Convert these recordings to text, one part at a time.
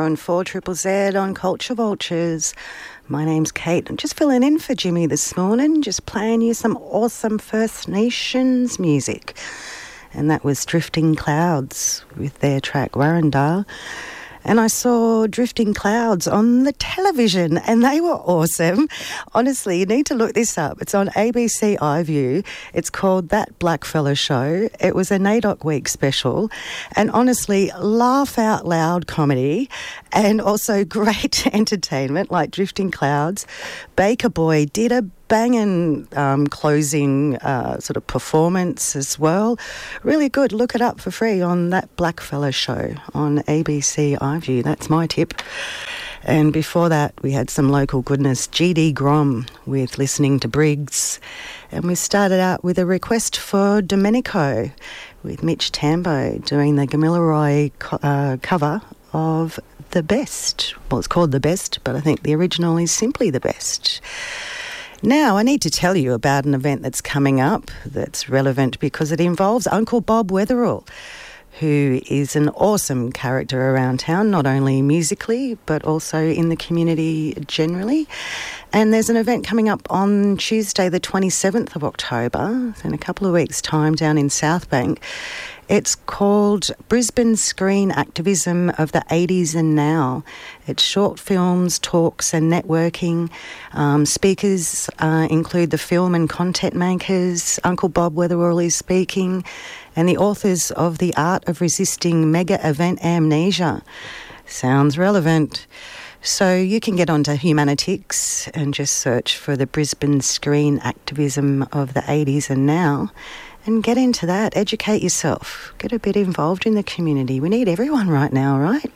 on 4ZZZ on Culture Vultures. My name's Kate. I'm just filling in for Jimmy this morning, just playing you some awesome First Nations music. And that was Drifting Clouds with their track Warrandar. And I saw Drifting Clouds on the television and they were awesome. Honestly, you need to look this up. It's on ABC iView. It's called That Blackfella Show. It was a NAIDOC Week special. And honestly, laugh out loud comedy and also great entertainment like Drifting Clouds. Baker Boy did a banging closing sort of performance as well. Really good. Look it up for free on That Blackfella Show on ABC iView. That's my tip. And before that, we had some local goodness. GD Grom with Listening to Briggs. And we started out with a request for Domenico with Mitch Tambo doing the Gamilaroi cover of The Best. Well, it's called The Best, but I think the original is simply The Best. Now, I need to tell you about an event that's coming up that's relevant because it involves Uncle Bob Weatherall, who is an awesome character around town, not only musically, but also in the community generally. And there's an event coming up on Tuesday, the 27th of October, in a couple of weeks' time down in Southbank. It's called Brisbane Screen Activism of the 80s and Now. It's short films, talks and networking. Speakers include the film and content makers. Uncle Bob Weatherall is speaking, and the authors of The Art of Resisting Mega Event Amnesia. Sounds relevant. So you can get onto Humanitix and just search for the Brisbane Screen Activism of the 80s and Now. And get into that, educate yourself, get a bit involved in the community. We need everyone right now, right?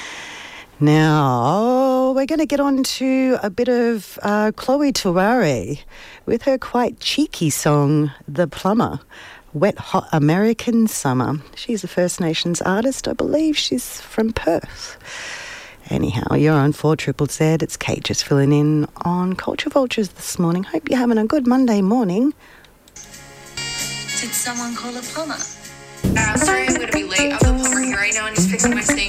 Now, we're going to get on to a bit of Chloe Tuare with her quite cheeky song, The Plumber, Wet Hot American Summer. She's a First Nations artist. I believe she's from Perth. Anyhow, you're on 4ZZZ. It's Kate just filling in on Culture Vultures this morning. Hope you're having a good Monday morning. Did someone call a plumber? Sorry, I'm going to be late. I've got a plumber here right now and he's fixing my sink.